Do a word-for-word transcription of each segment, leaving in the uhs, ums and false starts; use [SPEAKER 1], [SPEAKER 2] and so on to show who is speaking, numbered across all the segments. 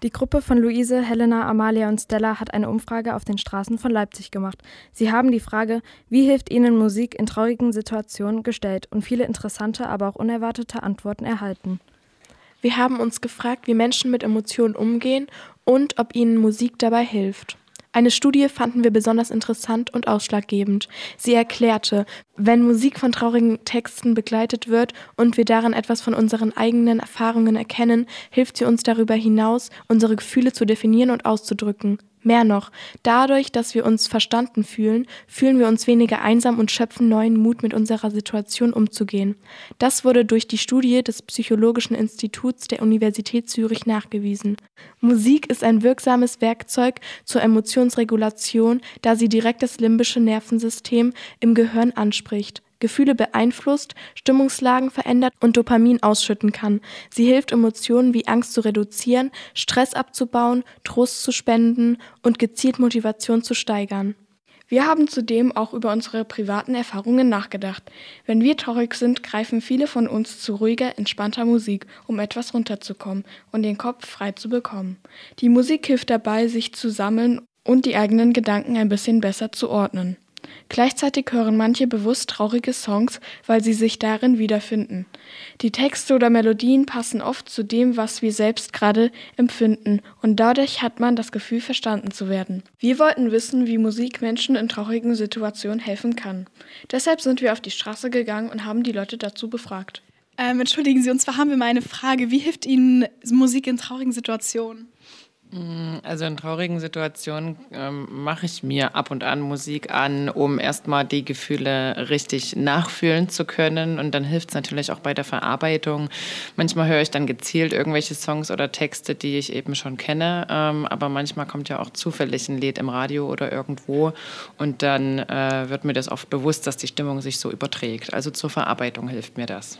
[SPEAKER 1] Die Gruppe von Luise, Helena, Amalia und Stella hat eine Umfrage auf den Straßen von Leipzig gemacht. Sie haben die Frage, wie hilft ihnen Musik in traurigen Situationen, gestellt und viele interessante, aber auch unerwartete Antworten erhalten.
[SPEAKER 2] Wir haben uns gefragt, wie Menschen mit Emotionen umgehen und ob ihnen Musik dabei hilft. Eine Studie fanden wir besonders interessant und ausschlaggebend. Sie erklärte, wenn Musik von traurigen Texten begleitet wird und wir darin etwas von unseren eigenen Erfahrungen erkennen, hilft sie uns darüber hinaus, unsere Gefühle zu definieren und auszudrücken. Mehr noch, dadurch, dass wir uns verstanden fühlen, fühlen wir uns weniger einsam und schöpfen neuen Mut, mit unserer Situation umzugehen. Das wurde durch die Studie des Psychologischen Instituts der Universität Zürich nachgewiesen. Musik ist ein wirksames Werkzeug zur Emotionsregulation, da sie direkt das limbische Nervensystem im Gehirn anspricht, Gefühle beeinflusst, Stimmungslagen verändert und Dopamin ausschütten kann. Sie hilft, Emotionen wie Angst zu reduzieren, Stress abzubauen, Trost zu spenden und gezielt Motivation zu steigern.
[SPEAKER 3] Wir haben zudem auch über unsere privaten Erfahrungen nachgedacht. Wenn wir traurig sind, greifen viele von uns zu ruhiger, entspannter Musik, um etwas runterzukommen und den Kopf frei zu bekommen. Die Musik hilft dabei, sich zu sammeln und die eigenen Gedanken ein bisschen besser zu ordnen. Gleichzeitig hören manche bewusst traurige Songs, weil sie sich darin wiederfinden. Die Texte oder Melodien passen oft zu dem, was wir selbst gerade empfinden, und dadurch hat man das Gefühl, verstanden zu werden. Wir wollten wissen, wie Musik Menschen in traurigen Situationen helfen kann. Deshalb sind wir auf die Straße gegangen und haben die Leute dazu befragt.
[SPEAKER 4] Ähm, entschuldigen Sie, und zwar haben wir mal eine Frage. Wie hilft Ihnen Musik in traurigen Situationen?
[SPEAKER 5] Also in traurigen Situationen ähm, mache ich mir ab und an Musik an, um erstmal die Gefühle richtig nachfühlen zu können. Und dann hilft es natürlich auch bei der Verarbeitung. Manchmal höre ich dann gezielt irgendwelche Songs oder Texte, die ich eben schon kenne. Ähm, aber manchmal kommt ja auch zufällig ein Lied im Radio oder irgendwo. Und dann äh, wird mir das oft bewusst, dass die Stimmung sich so überträgt. Also zur Verarbeitung hilft mir das.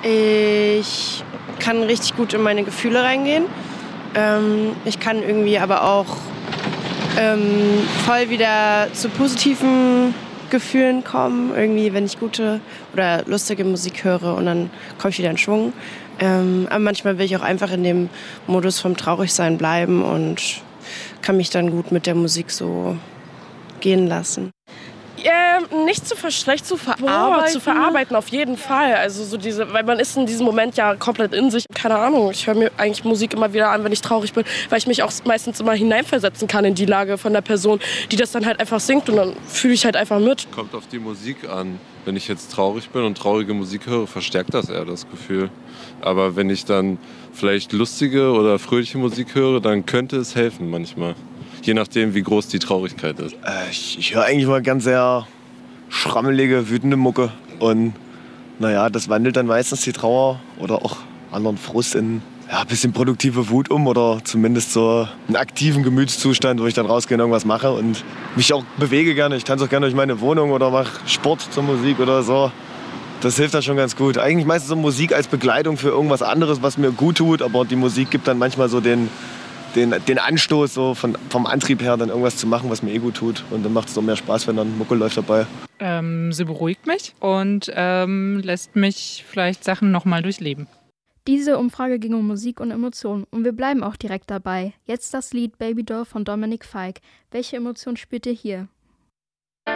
[SPEAKER 6] Ich kann richtig gut in meine Gefühle reingehen. Ähm, ich kann irgendwie aber auch ähm, voll wieder zu positiven Gefühlen kommen, irgendwie, wenn ich gute oder lustige Musik höre, und dann komme ich wieder in Schwung. Ähm, aber manchmal will ich auch einfach in dem Modus vom Traurigsein bleiben und kann mich dann gut mit der Musik so gehen lassen.
[SPEAKER 7] Ähm, nicht zu schlecht zu verarbeiten. Boah, zu verarbeiten auf jeden Fall. Also so diese, weil man ist in diesem Moment ja komplett in sich. Keine Ahnung, ich höre mir eigentlich Musik immer wieder an, wenn ich traurig bin, weil ich mich auch meistens immer hineinversetzen kann in die Lage von der Person, die das dann halt einfach singt, und dann fühle ich halt einfach mit.
[SPEAKER 8] Kommt auf die Musik an. Wenn ich jetzt traurig bin und traurige Musik höre, verstärkt das eher das Gefühl. Aber wenn ich dann vielleicht lustige oder fröhliche Musik höre, dann könnte es helfen manchmal. Je nachdem, wie groß die Traurigkeit ist.
[SPEAKER 9] Äh, ich ich höre eigentlich mal ganz sehr schrammelige, wütende Mucke. Und naja, das wandelt dann meistens die Trauer oder auch anderen Frust in ja, ein bisschen produktive Wut um oder zumindest so einen aktiven Gemütszustand, wo ich dann rausgehe und irgendwas mache und mich auch bewege gerne. Ich tanze auch gerne durch meine Wohnung oder mache Sport zur Musik oder so. Das hilft dann schon ganz gut. Eigentlich meistens so Musik als Begleitung für irgendwas anderes, was mir gut tut, aber die Musik gibt dann manchmal so den Den, den Anstoß so von, vom Antrieb her, dann irgendwas zu machen, was mir eh gut tut. Und dann macht es noch mehr Spaß, wenn dann Mucke läuft dabei.
[SPEAKER 10] Ähm, sie beruhigt mich und ähm, lässt mich vielleicht Sachen nochmal durchleben.
[SPEAKER 1] Diese Umfrage ging um Musik und Emotionen und wir bleiben auch direkt dabei. Jetzt das Lied Baby Doll von Dominic Fike. Welche Emotion spürt ihr hier?